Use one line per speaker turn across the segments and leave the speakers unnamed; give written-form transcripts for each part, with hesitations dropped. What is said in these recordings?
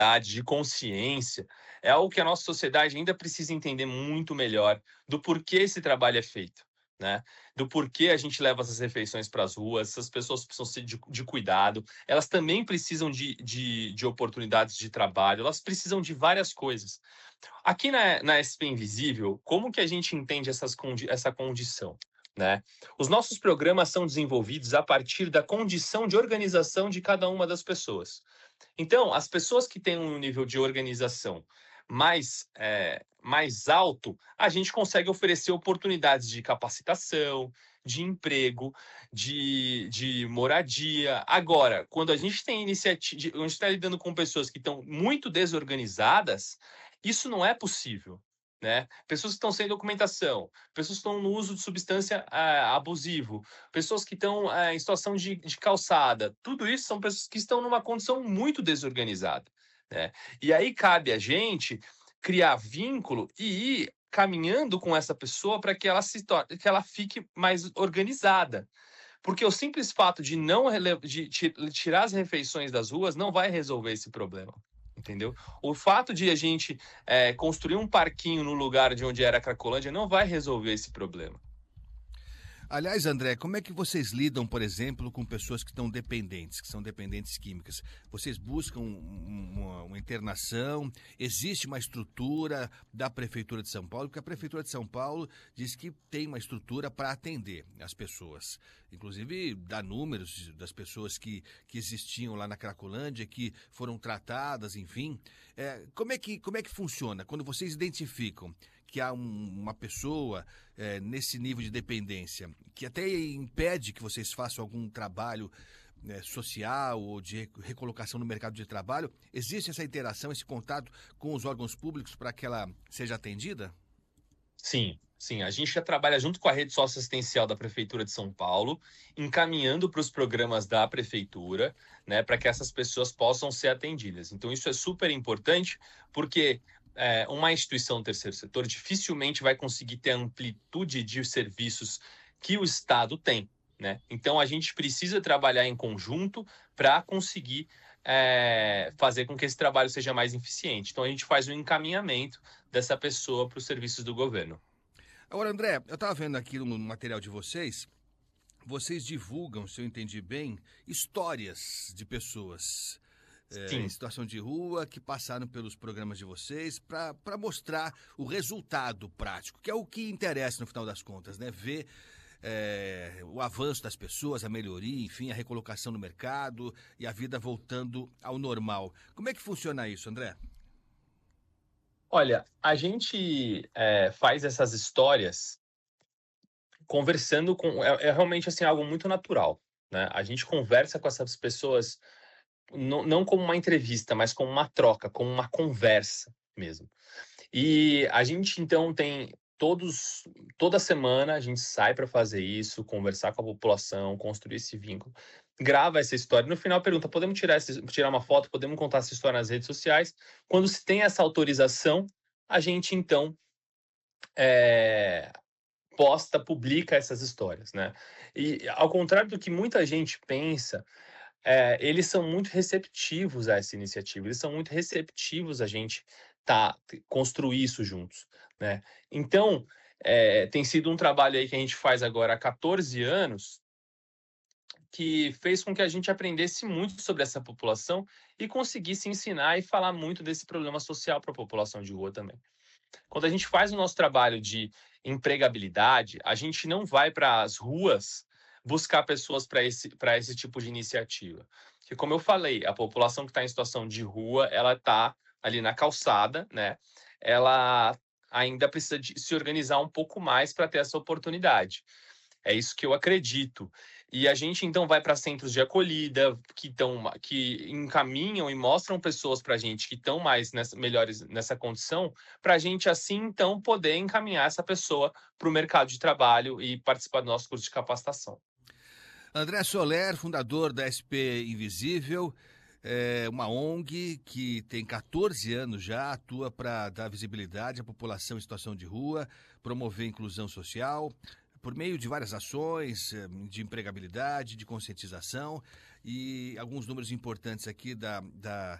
de consciência, é algo que a nossa sociedade ainda precisa entender muito melhor do porquê esse trabalho é feito, né? Do porquê a gente leva essas refeições para as ruas, essas pessoas precisam ser de cuidado, elas também precisam de oportunidades de trabalho, elas precisam de várias coisas. Aqui na SP Invisível, como que a gente entende essa condição? Né? Os nossos programas são desenvolvidos a partir da condição de organização de cada uma das pessoas. Então, as pessoas que têm um nível de organização mais alto, a gente consegue oferecer oportunidades de capacitação, de emprego, de moradia. Agora, quando a gente tem iniciativa, a gente está lidando com pessoas que estão muito desorganizadas, isso não é possível. Né? Pessoas que estão sem documentação, pessoas que estão no uso de substância abusivo, pessoas que estão em situação de calçada, tudo isso são pessoas que estão numa condição muito desorganizada. Né? E aí cabe a gente criar vínculo e ir caminhando com essa pessoa para que que ela fique mais organizada. Porque o simples fato de não de tirar as refeições das ruas não vai resolver esse problema. Entendeu? O fato de a gente construir um parquinho no lugar de onde era a Cracolândia não vai resolver esse problema.
Aliás, André, como é que vocês lidam, por exemplo, com pessoas que estão dependentes, que são dependentes químicas? Vocês buscam uma internação? Existe uma estrutura da Prefeitura de São Paulo? Porque a Prefeitura de São Paulo diz que tem uma estrutura para atender as pessoas. Inclusive, dá números das pessoas que existiam lá na Cracolândia, que foram tratadas, enfim. Como é que funciona quando vocês identificam que há uma pessoa nesse nível de dependência, que até impede que vocês façam algum trabalho social ou de recolocação no mercado de trabalho? Existe essa interação, esse contato com os órgãos públicos para que ela seja atendida?
Sim, sim. A gente já trabalha junto com a rede socioassistencial da Prefeitura de São Paulo, encaminhando para os programas da Prefeitura, né, para que essas pessoas possam ser atendidas. Então, isso é super importante, porque uma instituição do terceiro setor dificilmente vai conseguir ter a amplitude de serviços que o Estado tem. Né? Então, a gente precisa trabalhar em conjunto para conseguir fazer com que esse trabalho seja mais eficiente. Então, a gente faz um encaminhamento dessa pessoa para os serviços do governo.
Agora, André, eu estava vendo aqui no material de vocês divulgam, se eu entendi bem, histórias de pessoas em
Sim,
situação de rua que passaram pelos programas de vocês para mostrar o resultado prático, que é o que interessa no final das contas, né? Ver o avanço das pessoas, a melhoria, enfim, a recolocação no mercado e a vida voltando ao normal. Como é que funciona isso, André?
olha, a gente faz essas histórias conversando com. É realmente assim, algo muito natural. Né? A gente conversa com essas pessoas não como uma entrevista, mas como uma troca, como uma conversa mesmo. E a gente então tem toda semana a gente sai para fazer isso, conversar com a população, construir esse vínculo, grava essa história. No final pergunta: podemos tirar uma foto, podemos contar essa história nas redes sociais? Quando se tem essa autorização, a gente então é, posta, publica essas histórias, né? E ao contrário do que muita gente pensa, eles são muito receptivos a essa iniciativa, eles são muito receptivos a gente construir isso juntos, né? Então, tem sido um trabalho aí que a gente faz agora há 14 anos, que fez com que a gente aprendesse muito sobre essa população e conseguisse ensinar e falar muito desse problema social para a população de rua também. Quando a gente faz o nosso trabalho de empregabilidade, a gente não vai para as ruas buscar pessoas para esse tipo de iniciativa. Porque, como eu falei, a população que está em situação de rua, ela está ali na calçada, né? Ela ainda precisa se organizar um pouco mais para ter essa oportunidade. É isso que eu acredito. E a gente então vai para centros de acolhida que encaminham e mostram pessoas para a gente que estão melhores nessa condição, para a gente assim então poder encaminhar essa pessoa para o mercado de trabalho e participar do nosso curso de capacitação.
André Soler, fundador da SP Invisível, uma ONG que tem 14 anos já, atua para dar visibilidade à população em situação de rua, promover inclusão social, por meio de várias ações de empregabilidade, de conscientização e alguns números importantes aqui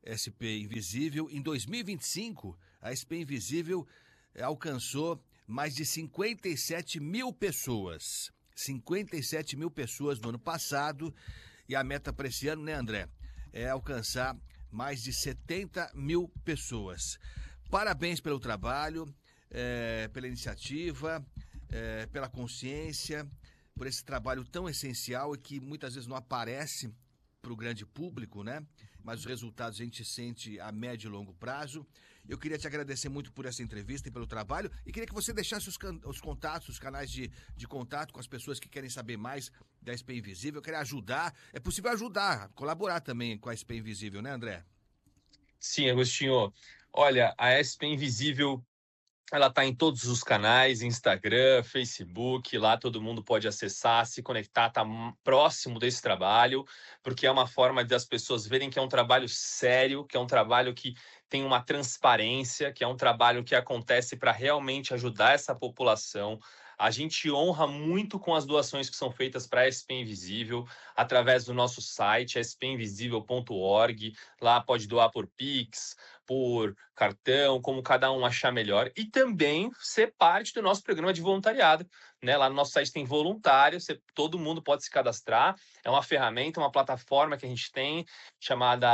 SP Invisível. Em 2025, a SP Invisível alcançou mais de 57 mil pessoas. 57 mil pessoas no ano passado. E a meta para esse ano, né, André? É alcançar mais de 70 mil pessoas. Parabéns pelo trabalho, pela iniciativa, pela consciência, por esse trabalho tão essencial e que muitas vezes não aparece para o grande público, né? Mas os resultados a gente sente a médio e longo prazo. Eu queria te agradecer muito por essa entrevista e pelo trabalho e queria que você deixasse os contatos, os canais de contato com as pessoas que querem saber mais da SP Invisível, querem ajudar. É possível ajudar, colaborar também com a SP Invisível, né, André?
Sim, Agostinho. Olha, a SP Invisível, ela está em todos os canais, Instagram, Facebook, lá todo mundo pode acessar, se conectar, tá próximo desse trabalho, porque é uma forma das pessoas verem que é um trabalho sério, que é um trabalho que tem uma transparência, que é um trabalho que acontece para realmente ajudar essa população. A gente honra muito com as doações que são feitas para a SP Invisível, através do nosso site, spinvisível.org. Lá pode doar por Pix, por cartão, como cada um achar melhor. E também ser parte do nosso programa de voluntariado. Né? Lá no nosso site tem voluntário, todo mundo pode se cadastrar. É uma ferramenta, uma plataforma que a gente tem, chamada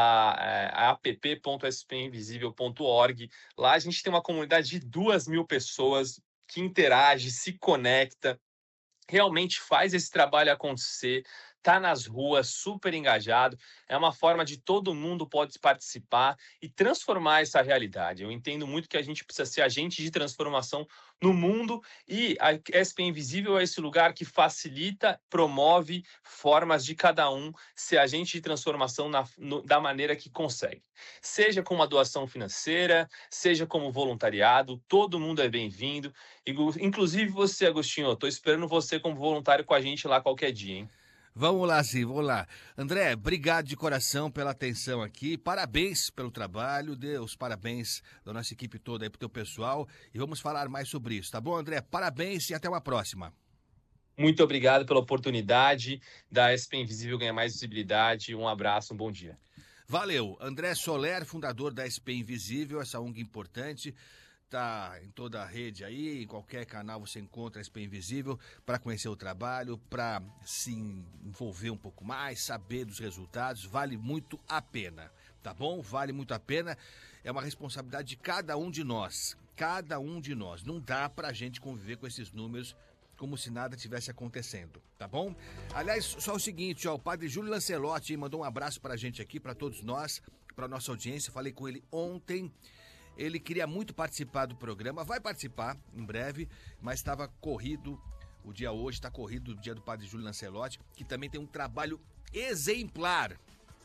app.spinvisível.org. Lá a gente tem uma comunidade de 2.000 pessoas que interage, se conecta, realmente faz esse trabalho acontecer, tá nas ruas, super engajado. É uma forma de todo mundo pode participar e transformar essa realidade. Eu entendo muito que a gente precisa ser agente de transformação no mundo e a SP Invisível é esse lugar que facilita, promove formas de cada um ser agente de transformação da maneira que consegue. Seja com uma doação financeira, seja como voluntariado, todo mundo é bem-vindo. Inclusive você, Agostinho, eu tô esperando você como voluntário com a gente lá qualquer dia, hein?
Vamos lá, sim, vamos lá. André, obrigado de coração pela atenção aqui. Parabéns pelo trabalho. Dê os parabéns da nossa equipe toda aí pro teu pessoal. E vamos falar mais sobre isso, tá bom, André? Parabéns e até uma próxima.
Muito obrigado pela oportunidade da SP Invisível ganhar mais visibilidade. Um abraço, um bom dia.
Valeu. André Soler, fundador da SP Invisível, essa ONG importante. Tá em toda a rede aí, em qualquer canal você encontra a SP Invisível para conhecer o trabalho, para se envolver um pouco mais, saber dos resultados, vale muito a pena, tá bom? Vale muito a pena, é uma responsabilidade de cada um de nós, não dá pra gente conviver com esses números como se nada tivesse acontecendo, tá bom? Aliás, só o seguinte, ó, o padre Júlio Lancelotti mandou um abraço pra gente aqui, pra todos nós, pra nossa audiência, falei com ele ontem. Ele queria muito participar do programa, vai participar em breve, mas estava corrido, o dia hoje está corrido, o dia do padre Júlio Lancelotti, que também tem um trabalho exemplar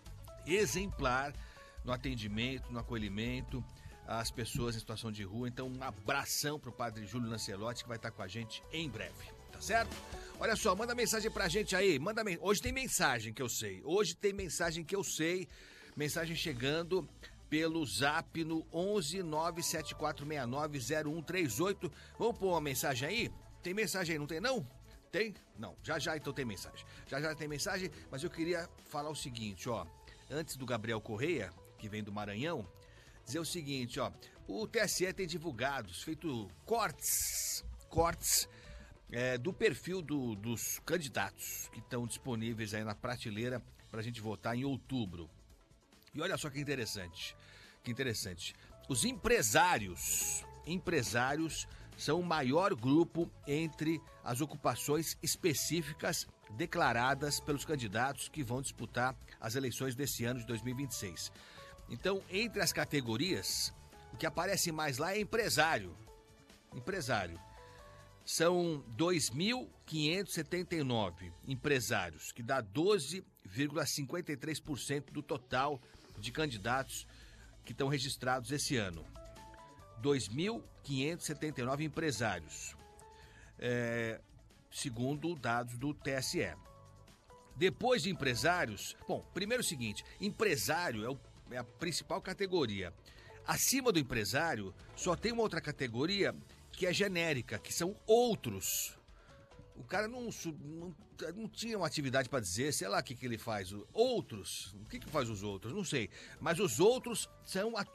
no atendimento, no acolhimento às pessoas em situação de rua. Então, um abração para o padre Júlio Lancelotti, que vai estar com a gente em breve, tá certo? Olha só, manda mensagem pra gente aí, hoje tem mensagem que eu sei, mensagem chegando pelo zap no 11 97469 0138. Vamos pôr uma mensagem aí? Tem mensagem aí, não tem não? Tem? Não, já então tem mensagem. Já tem mensagem, mas eu queria falar o seguinte, ó. Antes do Gabriel Correia, que vem do Maranhão, dizer o seguinte, ó. O TSE tem divulgado, feito cortes do perfil dos candidatos que estão disponíveis aí na prateleira pra gente votar em outubro. E olha só que interessante. Os empresários são o maior grupo entre as ocupações específicas declaradas pelos candidatos que vão disputar as eleições desse ano de 2026. Então, entre as categorias, o que aparece mais lá é empresário. São 2.579 empresários, que dá 12,53% do total de candidatos que estão registrados esse ano. 2.579 empresários, segundo dados do TSE. Depois de empresários, primeiro é o seguinte, empresário é a principal categoria. Acima do empresário, só tem uma outra categoria que é genérica, que são outros. O cara não tinha uma atividade para dizer, sei lá o que ele faz. Outros, o que faz os outros? Não sei. Mas os outros são